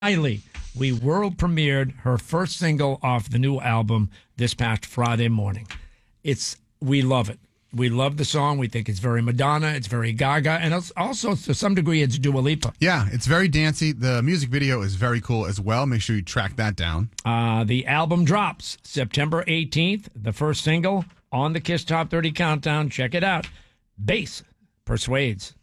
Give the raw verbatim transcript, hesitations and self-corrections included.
Miley, we world premiered her first single off the new album this past Friday morning. It's we love it. We love the song. We think it's very Madonna. It's very Gaga. And it's also, to some degree, it's Dua Lipa. Yeah, it's very dancey. The music video is very cool as well. Make sure you track that down. Uh, the album drops September eighteenth. The first single on the Kiss Top thirty Countdown. Check it out. Bass Persuades.